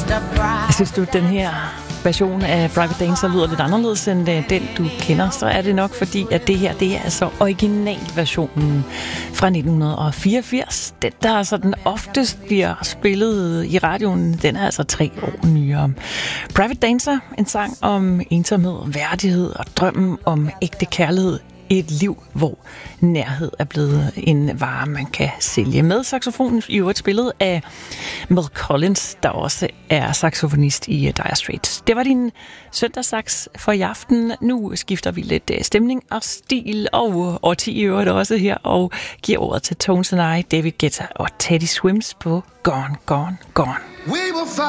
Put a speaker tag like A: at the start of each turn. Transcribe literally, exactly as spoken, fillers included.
A: Synes du, den her version af Private Dancer lyder lidt anderledes end den, du kender, så er det nok fordi, at det her, det er altså originalversionen fra nitten fireogfirs. Den, der altså den oftest bliver spillet i radioen, den er altså tre år nyere. Private Dancer, en sang om ensomhed, værdighed og drømmen om ægte kærlighed. Et liv, hvor nærhed er blevet en vare, man kan sælge. Med saxofonen i øvrigt spillet af Mel Collins, der også er saxofonist i Dire Straits. Det var din søndagssax for i aften. Nu skifter vi lidt stemning og stil og årti i øvrigt også her, og giver ordet til Tones and I, David Guetta og Teddy Swims på Gone, Gone, Gone.